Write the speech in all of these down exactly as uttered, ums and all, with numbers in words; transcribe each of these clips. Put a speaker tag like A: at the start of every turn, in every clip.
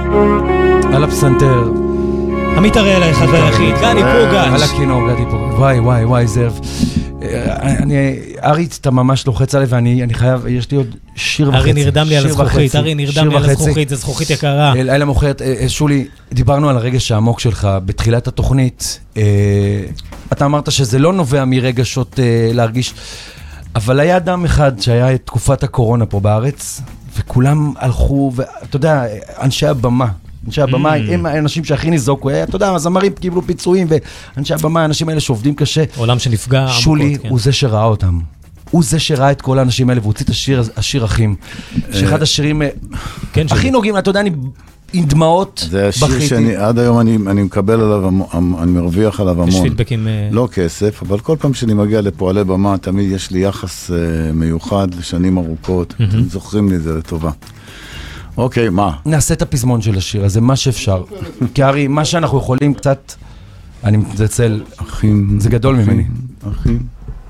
A: על הפסנתר.
B: עמית הראל האחד והיחיד, גדי פוגץ'.
A: על הכינור, גדי פוגץ'. וואי, וואי, וואי, זאב. אני, ארי, אתה ממש לוחץ עליי, ואני חייב, יש לי עוד שיר וחצי.
B: ארי נרדם לי על הזכוכית, ארי נרדם לי על הזכוכית, זה זכוכית יקרה.
A: לילה מוכרת, שולי, דיברנו על הרגש העמוק שלך בתחילת התוכנית. אתה אמרת שזה לא נובע מרגשות להרגיש, אבל היה אדם אחד שהיה את תקופת הקורונה פה בארץ, וכולם הלכו, ואתה יודע, אנשי הבמה, אנשי הבמה הם האנשים שהכי ניזוקו, אתה יודע, הזמרים קיבלו פיצויים, ואנשי הבמה, האנשים האלה שעובדים קשה.
B: עולם שנפגע עמוקות,
A: שולי הוא זה שראה אותם. הוא זה שראה את כל האנשים האלה, והוציא את השיר, השיר אחים. שאחד השירים הכי נוגעים, אתה יודע, אני עם דמעות בכיתי.
C: זה השיר שאני, עד היום אני, אני מקבל עליו, אני מרוויח עליו המון.
B: יש פידבקים...
C: לא כסף, אבל כל פעם שאני מגיע לפועלי במה, תמיד יש לי יחס מיוחד לשנים ארוכות. אתם זוכרים לי זה לטובה. אוקיי, מה?
A: נעשה את הפזמון של השיר הזה, מה שאפשר. כי הרי, מה שאנחנו יכולים קצת, אני מתנצל,
C: אחים,
A: זה גדול ממני.
C: אחים.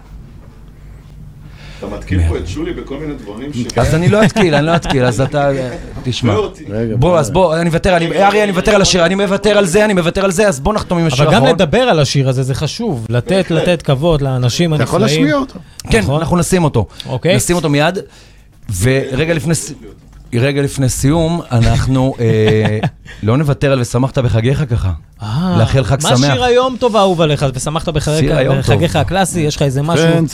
D: אתה מתקיל פה את שולי בכל מיני דברים ש...
A: אז אני לא אתקיל, אני לא אתקיל, אז אתה תשמע. בוא, אז בוא, אני מוותר, ארי, אני מוותר על השיר, אני מוותר על זה, אני מוותר על זה, אז בוא נחתום עם השיר
B: אבל
A: האחרון.
B: גם לדבר על השיר הזה, זה חשוב. לתת, לתת כבוד לאנשים הנפלאים.
C: אתה יכול להשמיע אותו.
A: כן, אנחנו נשים אותו.
B: אוקיי.
A: נשים אותו מיד, ורגע לפני... רגע לפני סיום, אנחנו לא נוותר על ושמחת בחגיך ככה. לאחל חג שמח.
B: מה שיר היום טוב אהוב עליך, ושמחת בחגיך הקלאסי, יש לך איזה משהו?